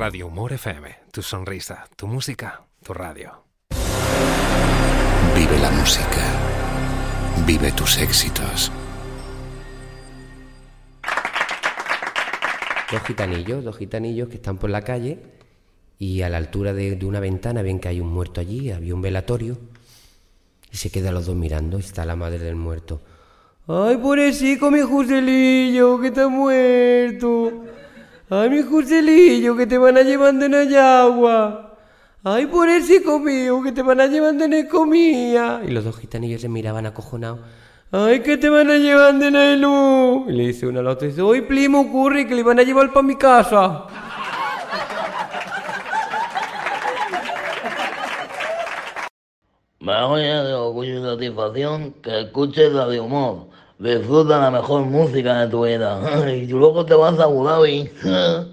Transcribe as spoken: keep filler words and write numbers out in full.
Radio Humor F M, tu sonrisa, tu música, tu radio. Vive la música. Vive tus éxitos. Dos gitanillos, dos gitanillos que están por la calle y a la altura de, de una ventana ven que hay un muerto allí, había un velatorio y se quedan los dos mirando y está la madre del muerto. ¡Ay, pobrecito, mi Joselillo, que está muerto! ¡Ay, mi Joselillo, que te van a llevando en la agua! ¡Ay, pobrecito mío, que te van a llevando en el comida! Y los dos gitanillos se miraban acojonados. ¡Ay, que te van a llevar de la luz! Y le dice uno al otro, dice, hoy primo ocurre que le van a llevar para mi casa. Me hago ya de orgullo y satisfacción que escuches la de humor. Disfruta la mejor música de tu vida. Y luego te vas a Abu Dhabi.